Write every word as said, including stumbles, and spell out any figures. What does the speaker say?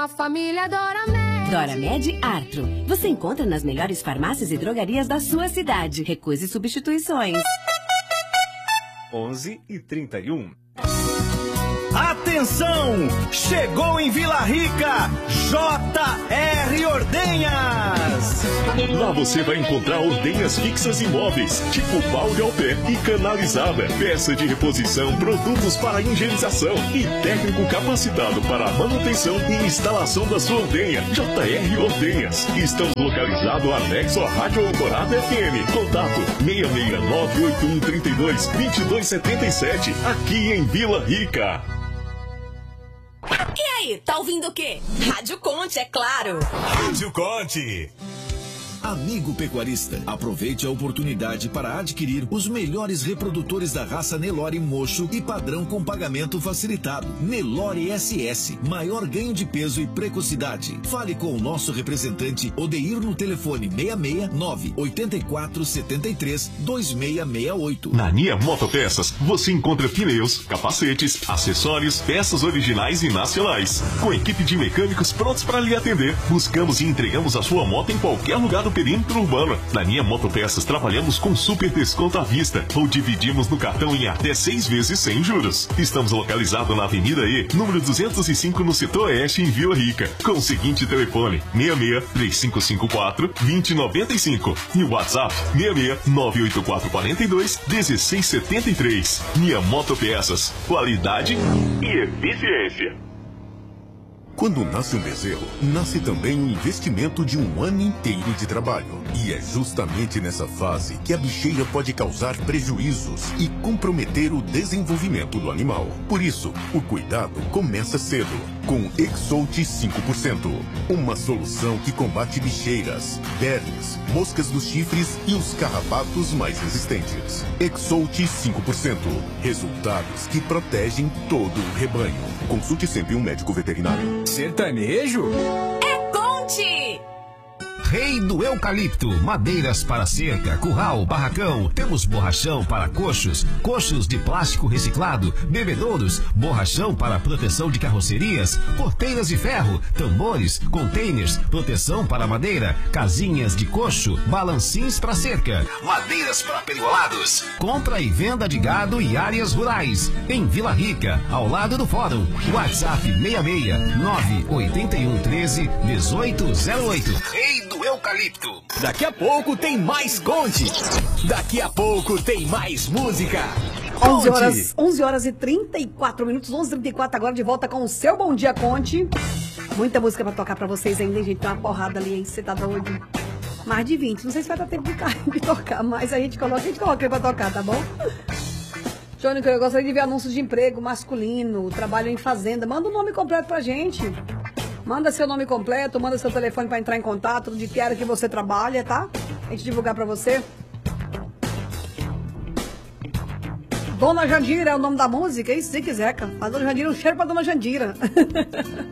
da família Doramed. Doramed Artro. Você encontra nas melhores farmácias e drogarias da sua cidade. Recuse substituições. onze e trinta e um. Atenção! Chegou em Vila Rica, J R Ordenhas! Lá você vai encontrar ordenhas fixas e móveis, tipo balde ao pé e canalizada, peça de reposição, produtos para higienização e técnico capacitado para a manutenção e instalação da sua ordenha. J R Ordenhas. Estamos localizados anexo à Rádio Alvorada F M. Contato seis seis nove oito um três dois dois dois sete sete, aqui em Vila Rica. E aí, tá ouvindo o quê? Rádio Conte, é claro. Rádio Conte. Amigo pecuarista, aproveite a oportunidade para adquirir os melhores reprodutores da raça Nelore Mocho e padrão com pagamento facilitado. Nelore S S, maior ganho de peso e precocidade. Fale com o nosso representante Odeir no telefone seis seis nove oito quatro sete três dois seis seis oito. Na Nia Motopeças, você encontra pneus, capacetes, acessórios, peças originais e nacionais. Com equipe de mecânicos prontos para lhe atender, buscamos e entregamos a sua moto em qualquer lugar do perímetro urbano. Na Nia Motopeças trabalhamos com super desconto à vista ou dividimos no cartão em até seis vezes sem juros. Estamos localizados na Avenida E, número duzentos e cinco, no setor oeste, em Vila Rica, com o seguinte telefone: seis seis três cinco cinco quatro dois zero nove cinco e o WhatsApp seis seis nove oito quatro quatro dois um seis sete três. Nia Motopeças, qualidade e eficiência. Quando nasce um bezerro, nasce também o investimento de um ano inteiro de trabalho. E é justamente nessa fase que a bicheira pode causar prejuízos e comprometer o desenvolvimento do animal. Por isso, o cuidado começa cedo, com Exolt cinco por cento. Uma solução que combate bicheiras, vermes, moscas dos chifres e os carrapatos mais resistentes. Exolt cinco por cento. Resultados que protegem todo o rebanho. Consulte sempre um médico veterinário. Sertanejo? É Conte! Rei do Eucalipto, madeiras para cerca, curral, barracão. Temos borrachão para coxos, coxos de plástico reciclado, bebedouros, borrachão para proteção de carrocerias, porteiras de ferro, tambores, containers, proteção para madeira, casinhas de coxo, balancins para cerca, madeiras para pergolados. Compra e venda de gado e áreas rurais. Em Vila Rica, ao lado do fórum. WhatsApp seis seis nove oito um três oito zero oito. Rei do Eucalipto. Daqui a pouco tem mais Conte. Daqui a pouco tem mais música. onze horas, onze horas e trinta e quatro minutos, onze e trinta e quatro, agora de volta com o seu Bom Dia Conte. Muita música pra tocar pra vocês ainda, hein, gente? Tem uma porrada ali, hein? Você tá doido? Mais de vinte, não sei se vai dar tempo de, de tocar, mas a gente coloca, a gente coloca aí pra tocar, tá bom? Jônica, eu gostaria de ver anúncios de emprego masculino, trabalho em fazenda. Manda o nome completo pra gente. Manda seu nome completo, manda seu telefone para entrar em contato, de que área que você trabalha, tá? A gente divulgar para você. Dona Jandira é o nome da música, é isso, se quiser, cara. A Dona Jandira, um cheiro pra Dona Jandira.